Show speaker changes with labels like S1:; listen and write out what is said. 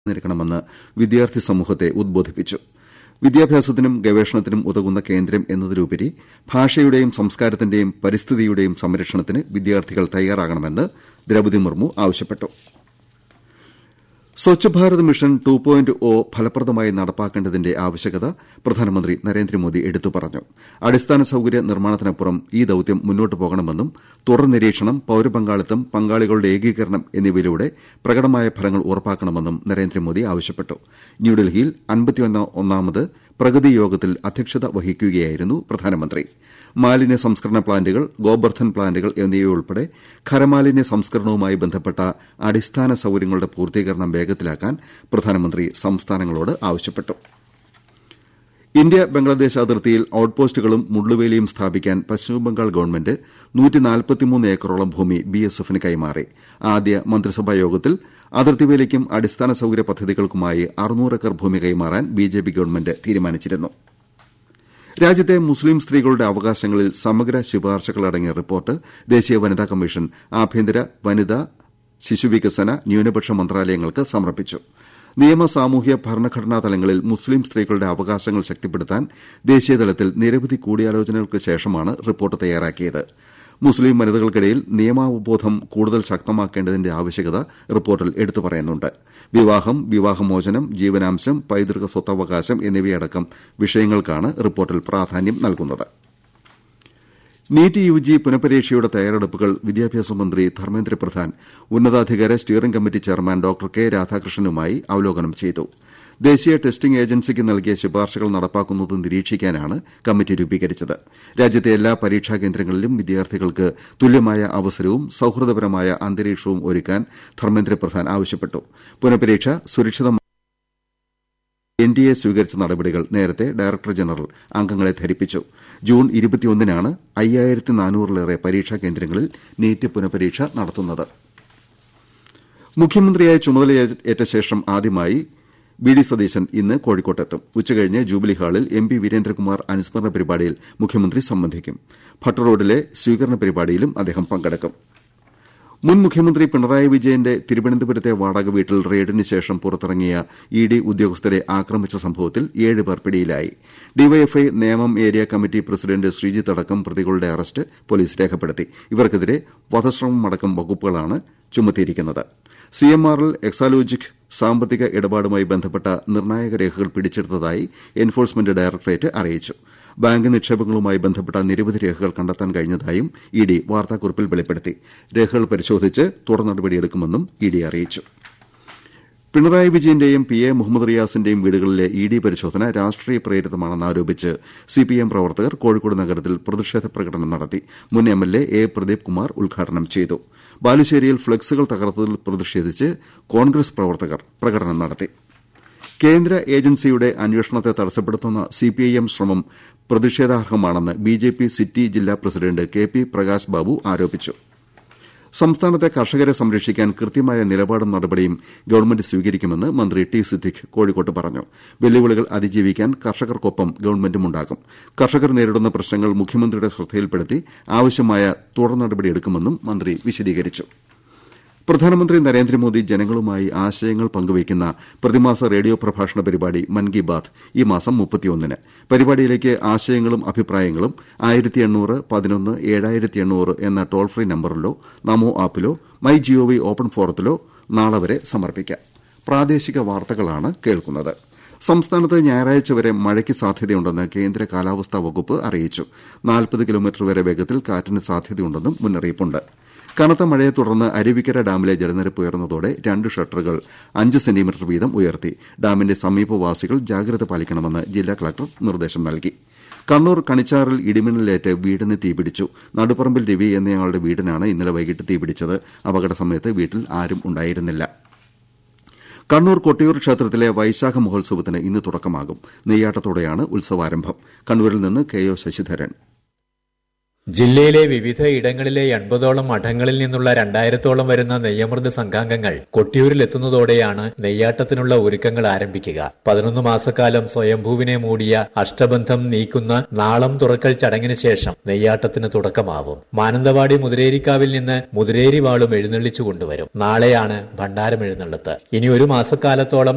S1: നിൽക്കണമെന്ന് വിദ്യാർത്ഥി സമൂഹത്തെ ഉദ്ബോധിപ്പിച്ചു. വിദ്യാഭ്യാസത്തിനും ഗവേഷണത്തിനും ഉതകുന്ന കേന്ദ്രം എന്നതിലുപരി ഭാഷയുടെയും സംസ്കാരത്തിന്റെയും പരിസ്ഥിതിയുടെയും സംരക്ഷണത്തിന് വിദ്യാർത്ഥികൾ തയ്യാറാകണമെന്ന് ദ്രൌപദി മുർമു ആവശ്യപ്പെട്ടു. സ്വച്ഛ് ഭാരത് മിഷൻ 2.0 ഫലപ്രദമായി നടപ്പാക്കേണ്ടതിന്റെ ആവശ്യകത പ്രധാനമന്ത്രി നരേന്ദ്രമോദി എടുത്തു പറഞ്ഞു. അടിസ്ഥാന സൌകര്യ നിർമ്മാണത്തിനപ്പുറം ഈ ദൌത്യം മുന്നോട്ട് പോകണമെന്നും തുടർ നിരീക്ഷണം, പൌരപങ്കാളിത്തം, പങ്കാളികളുടെ ഏകീകരണം എന്നിവയിലൂടെ പ്രകടമായ ഫലങ്ങൾ ഉറപ്പാക്കണമെന്നും നരേന്ദ്രമോദി ആവശ്യപ്പെട്ടു. ന്യൂഡൽഹിയിൽ 51ാമത് പ്രഗതി യോഗത്തിൽ അധ്യക്ഷത വഹിക്കുകയായിരുന്നു പ്രധാനമന്ത്രി. മാലിന്യ സംസ്കരണ പ്ലാന്റുകൾ, ഗോബർധൻ പ്ലാന്റുകൾ എന്നിവയുൾപ്പെടെ ഖരമാലിന്യ സംസ്കരണവുമായി ബന്ധപ്പെട്ട അടിസ്ഥാന സൌകര്യങ്ങളുടെ പൂർത്തീകരണം വേഗത്തിലാക്കാൻ പ്രധാനമന്ത്രി സംസ്ഥാനങ്ങളോട് ആവശ്യപ്പെട്ടു. ഇന്ത്യ ബംഗ്ലാദേശ് അതിർത്തിയിൽ ഔട്ട്പോസ്റ്റുകളും മുള്ളുവേലിയും സ്ഥാപിക്കാൻ പശ്ചിമബംഗാൾ ഗവൺമെന്റ് 143 ഏക്കറോളം ഭൂമി ബിഎസ്എഫിന് കൈമാറി. ആദ്യ മന്ത്രിസഭാ യോഗത്തിൽ അതിർത്തിവേലിക്കും അടിസ്ഥാന സൌകര്യ പദ്ധതികൾക്കുമായി 600 ഏക്കർ ഭൂമി കൈമാറാൻ ബിജെപി ഗവൺമെന്റ് തീരുമാനിച്ചിരുന്നു. രാജ്യത്തെ മുസ്ലിം സ്ത്രീകളുടെ അവകാശങ്ങളിൽ സമഗ്ര ശുപാർശകളടങ്ങിയ റിപ്പോർട്ട് ദേശീയ വനിതാ കമ്മീഷൻ ആഭ്യന്തര, വനിതാ, ശിശുവികസന, ന്യൂനപക്ഷ മന്ത്രാലയങ്ങൾക്ക് സമർപ്പിച്ചു. നിയമ, സാമൂഹ്യ, ഭരണഘടനാ തലങ്ങളിൽ മുസ്ലിം സ്ത്രീകളുടെ അവകാശങ്ങൾ ശക്തിപ്പെടുത്താൻ ദേശീയതലത്തിൽ നിരവധി കൂടിയാലോചനകൾക്ക് ശേഷമാണ് റിപ്പോർട്ട് തയ്യാറാക്കിയത്. മുസ്ലിം വനിതകൾക്കിടയിൽ നിയമാവബോധം കൂടുതൽ ശക്തമാക്കേണ്ടതിന്റെ ആവശ്യകത റിപ്പോർട്ടിൽ എടുത്തു പറയുന്നുണ്ട്. വിവാഹം, വിവാഹമോചനം, ജീവനാംശം, പൈതൃക സ്വത്തവകാശം എന്നിവയടക്കം വിഷയങ്ങൾക്കാണ് റിപ്പോർട്ടിൽ പ്രാധാന്യം നൽകുന്നത്. നീറ്റ് യുജി പുനഃപരീക്ഷയുടെ തയ്യാറെടുപ്പുകൾ വിദ്യാഭ്യാസ മന്ത്രി ധർമ്മേന്ദ്ര പ്രധാൻ ഉന്നതാധികാര steering committee chairman doctor K രാധാകൃഷ്ണനുമായി അവലോകനം ചെയ്തു. ദേശീയ ടെസ്റ്റിംഗ് ഏജൻസിക്ക് നൽകിയ ശുപാർശകൾ നടപ്പാക്കുന്നത് നിരീക്ഷിക്കാനാണ് കമ്മിറ്റി രൂപീകരിച്ചത്. രാജ്യത്തെ എല്ലാ പരീക്ഷാ കേന്ദ്രങ്ങളിലും വിദ്യാർത്ഥികൾക്ക് തുല്യമായ അവസരവും സൌഹൃദപരമായ അന്തരീക്ഷവും ഒരുക്കാൻ ധർമ്മേന്ദ്ര പ്രധാൻ ആവശ്യപ്പെട്ടു. പുനഃപരീക്ഷ സുരക്ഷിതമായി എൻഡിഎ സ്വീകരിച്ച നടപടികൾ നേരത്തെ ഡയറക്ടർ ജനറൽ അംഗങ്ങളെ ധരിപ്പിച്ചു. ജൂൺ 21-നാണ് 5400-ലേറെ പരീക്ഷാ കേന്ദ്രങ്ങളിൽ നീറ്റ് പുനഃപരീക്ഷ നടത്തുന്നത്. മുഖ്യമന്ത്രിയായി ചുമതലയേറ്റ ശേഷം ആദ്യമായി വി.ഡി. സതീശൻ ഇന്ന് കോഴിക്കോട്ടെത്തും. ഉച്ചകഴിഞ്ഞ് ജൂബിലി ഹാളിൽ എം.പി. വീരേന്ദ്രകുമാർ അനുസ്മരണ പരിപാടിയിൽ മുഖ്യമന്ത്രി സംബന്ധിക്കും. ഭട്ട് റോഡിലെ സ്വീകരണ പരിപാടിയിലും അദ്ദേഹം പങ്കെടുക്കും. മുൻ മുഖ്യമന്ത്രി പിണറായി വിജയന്റെ തിരുവനന്തപുരത്തെ വാടക വീട്ടിൽ റെയ്ഡിന് ശേഷം പുറത്തിറങ്ങിയ ഇഡി ഉദ്യോഗസ്ഥരെ ആക്രമിച്ച സംഭവത്തിൽ 7 പേർ പിടിയിലായി. DYFI Nemom area committee president Sreejith അടക്കം പ്രതികളുടെ അറസ്റ്റ് പോലീസ് രേഖപ്പെടുത്തി. ഇവർക്കെതിരെ വധശ്രമമടക്കം വകുപ്പുകളാണ് ചുമത്തിയിരിക്കുന്നത്. സിഎംആറിൽ എക്സാലോജിക് സാമ്പത്തിക ഇടപാടുമായി ബന്ധപ്പെട്ട നിർണായക രേഖകൾ പിടിച്ചെടുത്തതായി എൻഫോഴ്സ്മെന്റ് ഡയറക്ടറേറ്റ് അറിയിച്ചു. ബാങ്ക് നിക്ഷേപങ്ങളുമായി ബന്ധപ്പെട്ട നിരവധി രേഖകൾ കണ്ടെത്താൻ കഴിഞ്ഞതായും ഇഡി വാർത്താക്കുറിപ്പിൽ വെളിപ്പെടുത്തി. രേഖകൾ പരിശോധിച്ച് തുടർ നടപടിയെടുക്കുമെന്നും ഇഡി അറിയിച്ചു. പിണറായി വിജയന്റെയും പി.എ. മുഹമ്മദ് റിയാസിന്റെയും വീടുകളിലെ ഇഡി പരിശോധന രാഷ്ട്രീയ പ്രേരിതമാണെന്നാരോപിച്ച് സിപിഎം പ്രവർത്തകർ കോഴിക്കോട് നഗരത്തിൽ പ്രതിഷേധ പ്രകടനം നടത്തി. മുൻ എംഎൽഎ എ. പ്രദീപ് കുമാർ ഉദ്ഘാടനം ചെയ്തു. ബാലുശ്ശേരിയിൽ ഫ്ളക്സുകൾ തകർത്തതിൽ പ്രതിഷേധിച്ച് കോൺഗ്രസ് പ്രവർത്തകർ പ്രകടനം നടത്തി. കേന്ദ്ര ഏജൻസിയുടെ അന്വേഷണത്തെ തടസ്സപ്പെടുത്തുന്ന സിപിഐഎം ശ്രമം പ്രതിഷേധാർഹമാണെന്ന് ബിജെപി സിറ്റി ജില്ലാ president K P Prakash Babu ആരോപിച്ചു. സംസ്ഥാനത്തെ കർഷകരെ സംരക്ഷിക്കാൻ കൃത്യമായ നിലപാടും നടപടിയും ഗവൺമെന്റ് സ്വീകരിക്കുമെന്ന് മന്ത്രി ടി സിദ്ദിഖ് കോഴിക്കോട്ട് പറഞ്ഞു. വെല്ലുവിളികൾ അതിജീവിക്കാൻ കർഷകർക്കൊപ്പം ഗവൺമെന്റുമുണ്ടാകും. കർഷകർ നേരിടുന്ന പ്രശ്നങ്ങൾ മുഖ്യമന്ത്രിയുടെ ശ്രദ്ധയിൽപ്പെടുത്തി ആവശ്യമായ തുടർ നടപടിയെടുക്കുമെന്നും മന്ത്രി വിശദീകരിച്ചു. പ്രധാനമന്ത്രി നരേന്ദ്രമോദി ജനങ്ങളുമായി ആശയങ്ങൾ പങ്കുവയ്ക്കുന്ന പ്രതിമാസ റേഡിയോ പ്രഭാഷണ പരിപാടി മൻ കി ബാത് ഈ മാസം 31-ന്. പരിപാടിയിലേക്ക് ആശയങ്ങളും അഭിപ്രായങ്ങളും 1811-7800 എന്ന toll free നമ്പറിലോ Namo ആപ്പിലോ my G O V open ഫോറത്തിലോ നാളെ വരെ സമർപ്പിക്കാം. പ്രാദേശിക വാർത്തകളാണ് കേൾക്കുന്നത്. സംസ്ഥാനത്ത് ഞായറാഴ്ച വരെ മഴയ്ക്ക് സാധ്യതയുണ്ടെന്ന് കേന്ദ്ര കാലാവസ്ഥാ വകുപ്പ് അറിയിച്ചു. 40 കിലോമീറ്റർ വരെ വേഗത്തിൽ കാറ്റിന് സാധ്യതയുണ്ടെന്നും മുന്നറിയിപ്പുണ്ട്. കനത്ത മഴയെ തുടർന്ന് അരുവിക്കര ഡാമിലെ ജലനിരപ്പ് ഉയർന്നതോടെ 2 ഷട്ടറുകൾ 5 സെന്റിമീറ്റർ വീതം ഉയർത്തി. ഡാമിന്റെ സമീപവാസികൾ ജാഗ്രത പാലിക്കണമെന്ന് ജില്ലാ കളക്ടർ നിർദ്ദേശം നൽകി. കണ്ണൂർ കണിച്ചാറിൽ ഇടിമിന്നലേറ്റ് വീടിന് തീപിടിച്ചു. നടുപ്പറമ്പിൽ രവി എന്നയാളുടെ വീടിനാണ് ഇന്നലെ വൈകിട്ട് തീപിടിച്ചത്. അപകട സമയത്ത് വീട്ടിൽ ആരും ഉണ്ടായിരുന്നില്ല. കണ്ണൂർ കൊട്ടിയൂർ ക്ഷേത്രത്തിലെ വൈശാഖ മഹോത്സവത്തിന് ഇന്ന് തുടക്കമാകും. നെയ്യാട്ടത്തോടെയാണ് ഉത്സവാരംഭം. കണ്ണൂരിൽ നിന്ന് കെ.ഒ. ശശിധരൻ.
S2: ജില്ലയിലെ വിവിധ ഇടങ്ങളിലെ 80ഓളം മഠങ്ങളിൽ നിന്നുള്ള 2000ഓളം വരുന്ന നെയ്യമൃത് സംഘാംഗങ്ങൾ കൊട്ടിയൂരിലെത്തുന്നതോടെയാണ് നെയ്യാട്ടത്തിനുള്ള ഒരുക്കങ്ങൾ ആരംഭിക്കുക. 11 മാസക്കാലം സ്വയംഭൂവിനെ മൂടിയ അഷ്ടബന്ധം നീക്കുന്ന നാളം തുറക്കൽ ചടങ്ങിന് ശേഷം നെയ്യാട്ടത്തിന് തുടക്കമാവും. മാനന്തവാടി മുതിരേരിക്കാവിൽ നിന്ന് മുതിരേരി വാളും എഴുന്നള്ളിച്ചു കൊണ്ടുവരും. നാളെയാണ് ഭണ്ഡാരം എഴുന്നള്ളത്ത്. ഇനി 1 മാസക്കാലത്തോളം